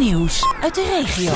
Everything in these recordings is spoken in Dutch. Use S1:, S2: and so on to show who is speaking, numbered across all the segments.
S1: Nieuws uit de regio.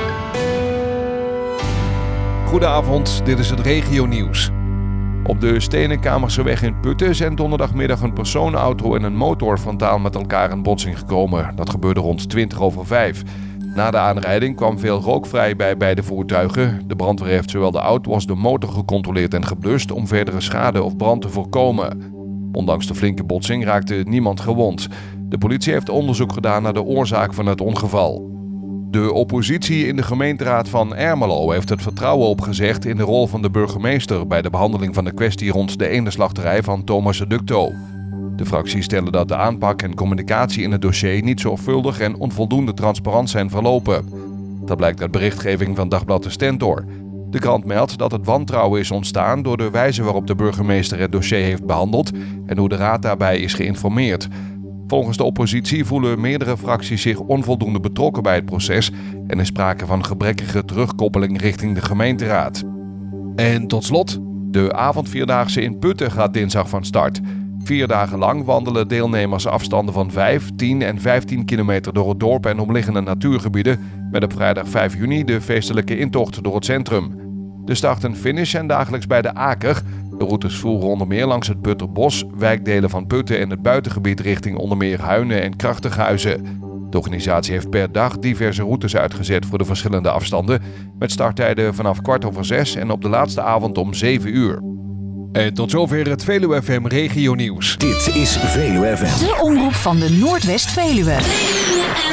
S2: Goedenavond, dit is het regionieuws. Op de Stenenkamerseweg in Putten zijn donderdagmiddag een personenauto en een motor frontaal met elkaar in botsing gekomen. Dat gebeurde rond 5:20. Na de aanrijding kwam veel rook vrij bij beide voertuigen. De brandweer heeft zowel de auto als de motor gecontroleerd en geblust om verdere schade of brand te voorkomen. Ondanks de flinke botsing raakte niemand gewond. De politie heeft onderzoek gedaan naar de oorzaak van het ongeval. De oppositie in de gemeenteraad van Ermelo heeft het vertrouwen opgezegd in de rol van de burgemeester bij de behandeling van de kwestie rond de eendenslachterij van Thomas Ducto. De fracties stellen dat de aanpak en communicatie in het dossier niet zorgvuldig en onvoldoende transparant zijn verlopen. Dat blijkt uit berichtgeving van Dagblad de Stentor. De krant meldt dat het wantrouwen is ontstaan door de wijze waarop de burgemeester het dossier heeft behandeld en hoe de raad daarbij is geïnformeerd. Volgens de oppositie voelen meerdere fracties zich onvoldoende betrokken bij het proces en is sprake van gebrekkige terugkoppeling richting de gemeenteraad. En tot slot, de avondvierdaagse in Putten gaat dinsdag van start. 4 dagen lang wandelen deelnemers afstanden van 5, 10 en 15 kilometer door het dorp en omliggende natuurgebieden, met op vrijdag 5 juni de feestelijke intocht door het centrum. De start en finish zijn dagelijks bij de Aker. De routes voeren onder meer langs het Putterbos, wijkdelen van Putten en het buitengebied richting onder meer Huinen en Krachtighuizen. De organisatie heeft per dag diverse routes uitgezet voor de verschillende afstanden, met starttijden vanaf 5:15 en op de laatste avond om 7 uur. En tot zover het Veluwe FM Regionieuws.
S3: Dit is Veluwe FM.
S1: De omroep van de Noordwest-Veluwe.